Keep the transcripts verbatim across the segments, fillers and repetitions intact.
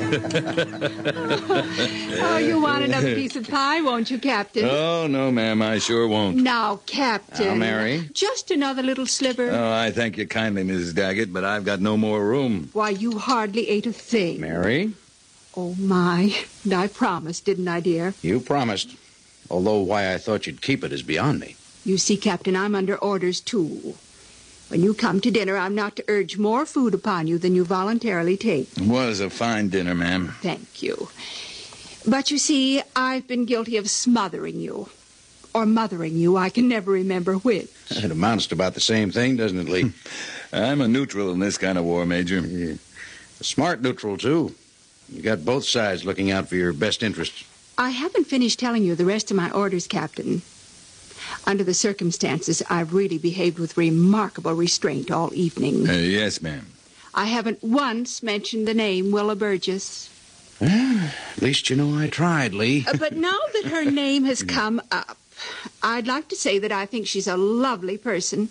Oh, you want another piece of pie, won't you, Captain? Oh, no, ma'am, I sure won't. Now, Captain. Now, Mary. Just another little sliver. Oh, I thank you kindly, Missus Daggett, but I've got no more room. Why, you hardly ate a thing. Mary? Oh, my. And I promised, didn't I, dear? You promised. Although why I thought you'd keep it is beyond me. You see, Captain, I'm under orders, too. When you come to dinner, I'm not to urge more food upon you than you voluntarily take. It was a fine dinner, ma'am. Thank you. But you see, I've been guilty of smothering you. Or mothering you. I can never remember which. It amounts to about the same thing, doesn't it, Lee? I'm a neutral in this kind of war, Major. Yeah. A smart neutral, too. You got both sides looking out for your best interests. I haven't finished telling you the rest of my orders, Captain. Under the circumstances, I've really behaved with remarkable restraint all evening. Uh, yes, ma'am. I haven't once mentioned the name Willa Burgess. Well, at least you know I tried, Lee. uh, but now that her name has come up, I'd like to say that I think she's a lovely person.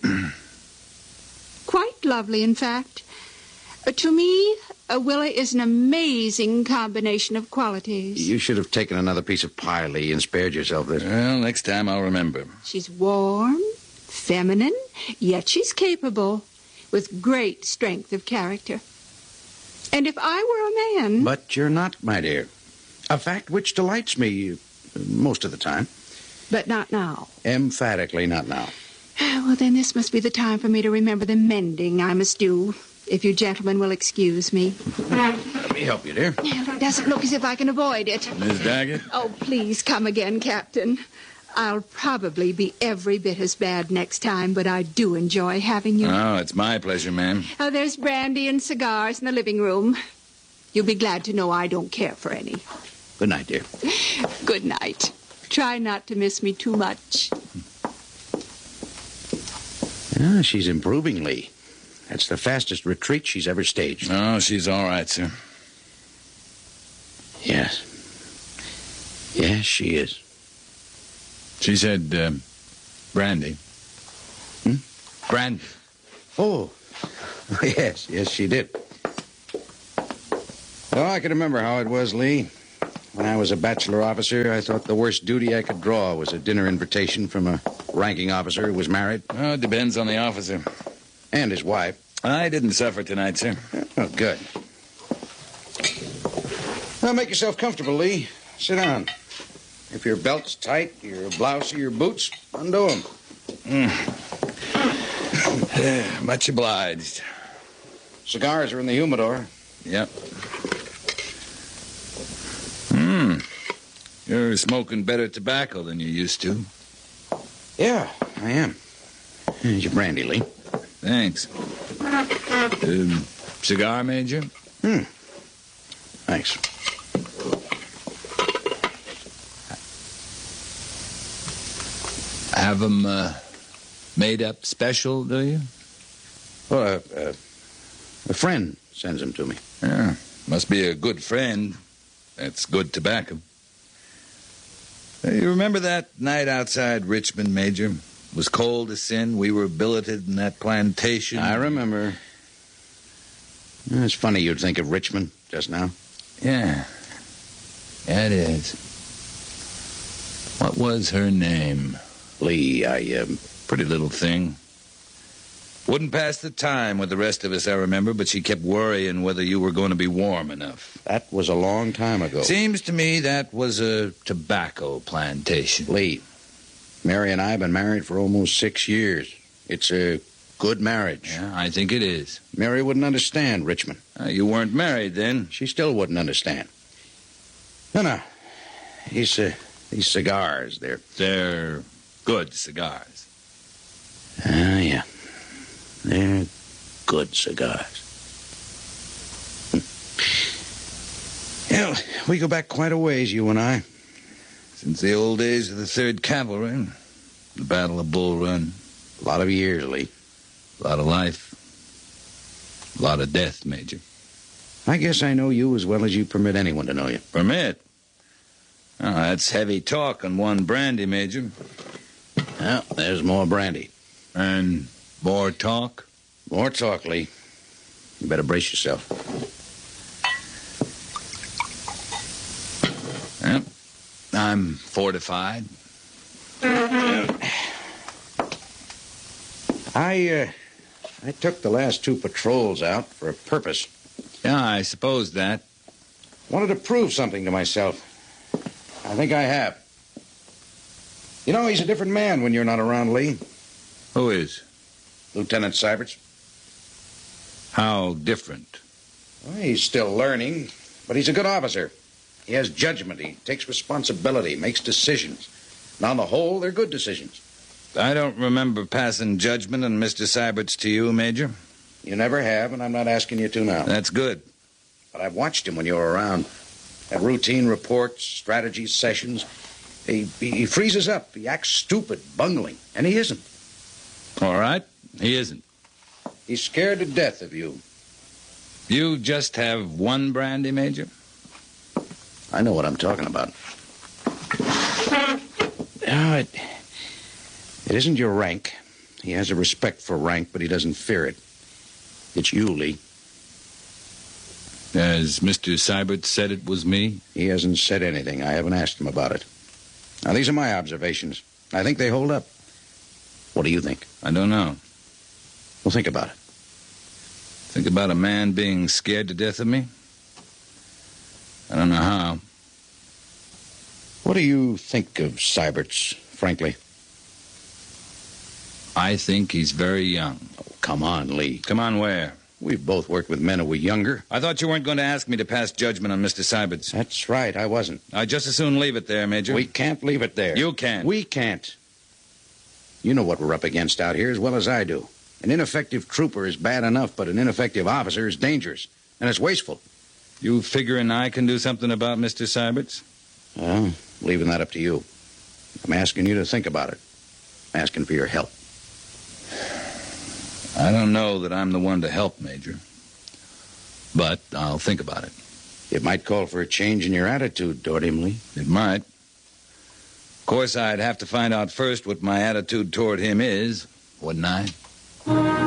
Quite lovely, in fact. Uh, to me, uh, Willa is an amazing combination of qualities. You should have taken another piece of pie, Lee, and spared yourself this. Well, next time I'll remember. She's warm, feminine, yet she's capable, with great strength of character. And if I were a man... But you're not, my dear. A fact which delights me uh, most of the time. But not now. Emphatically not now. Well, then this must be the time for me to remember the mending I must do, if you gentlemen will excuse me. Let me help you, dear. It doesn't look as if I can avoid it. Miss Daggett? Oh, please come again, Captain. I'll probably be every bit as bad next time, but I do enjoy having you. Oh, it's my pleasure, ma'am. Oh, there's brandy and cigars in the living room. You'll be glad to know I don't care for any. Good night, dear. Good night. Try not to miss me too much. Ah, she's improving, Lee. That's the fastest retreat she's ever staged. Oh, she's all right, sir. Yes. Yes, she is. She said, uh, brandy. Hmm? Brandy. Oh, yes, yes, she did. Oh, I can remember how it was, Lee. When I was a bachelor officer, I thought the worst duty I could draw was a dinner invitation from a ranking officer who was married. Oh, it depends on the officer. And his wife. I didn't suffer tonight, sir. Oh, good. Well, make yourself comfortable, Lee. Sit down. If your belt's tight, your blouse or your boots, undo them. Mm. uh, much obliged. Cigars are in the humidor. Yep. Hmm. You're smoking better tobacco than you used to. Yeah, I am. Here's your brandy, Lee. Thanks. Um, cigar, Major? Hmm. Thanks. Have them uh, made up special, do you? Well, uh, uh, a friend sends them to me. Yeah, must be a good friend. That's good tobacco. Uh, you remember that night outside Richmond, Major? It was cold as sin. We were billeted in that plantation. I remember. It's funny you'd think of Richmond just now. Yeah. Yeah, it is. What was her name? Lee, I, um... Pretty little thing. Wouldn't pass the time with the rest of us, I remember, but she kept worrying whether you were going to be warm enough. That was a long time ago. Seems to me that was a tobacco plantation. Lee, Mary and I have been married for almost six years. It's a good marriage. Yeah, I think it is. Mary wouldn't understand Richmond. Uh, you weren't married then? She still wouldn't understand. No, no. These, uh, these cigars, they're... They're good cigars. Ah, uh, yeah. They're good cigars. Well, we go back quite a ways, you and I. Since the old days of the third Cavalry, the Battle of Bull Run. A lot of years, Lee. A lot of life. A lot of death, Major. I guess I know you as well as you permit anyone to know you. Permit? Oh, that's heavy talk on one brandy, Major. Well, there's more brandy. And more talk? More talk, Lee. You better brace yourself. I'm fortified. I, uh, I took the last two patrols out for a purpose. Yeah, I suppose that. Wanted to prove something to myself. I think I have. You know, he's a different man when you're not around, Lee. Who is? Lieutenant Syberts. How different? Well, he's still learning, but he's a good officer. He has judgment. He takes responsibility, makes decisions. And on the whole, they're good decisions. I don't remember passing judgment on Mister Syberts to you, Major. You never have, and I'm not asking you to now. That's good. But I've watched him when you were around. At routine reports, strategy sessions. He, he, he freezes up. He acts stupid, bungling. And he isn't. All right. He isn't. He's scared to death of you. You just have one brandy, Major? I know what I'm talking about. No, it, it isn't your rank. He has a respect for rank, but he doesn't fear it. It's you, Lee. Has Mister Syberts said it was me? He hasn't said anything. I haven't asked him about it. Now, these are my observations. I think they hold up. What do you think? I don't know. Well, think about it. Think about a man being scared to death of me? I don't know how. What do you think of Syberts, frankly? I think he's very young. Oh, come on, Lee. Come on, where? We've both worked with men who were younger. I thought you weren't going to ask me to pass judgment on Mister Syberts. That's right, I wasn't. I'd just as soon leave it there, Major. We can't leave it there. You can't. We can't. You know what we're up against out here as well as I do. An ineffective trooper is bad enough, but an ineffective officer is dangerous, and it's wasteful. You figuring I can do something about Mister Syberts? Well, leaving that up to you. I'm asking you to think about it. I'm asking for your help. I don't know that I'm the one to help, Major. But I'll think about it. It might call for a change in your attitude toward him, Lee. It might. Of course, I'd have to find out first what my attitude toward him is, wouldn't I?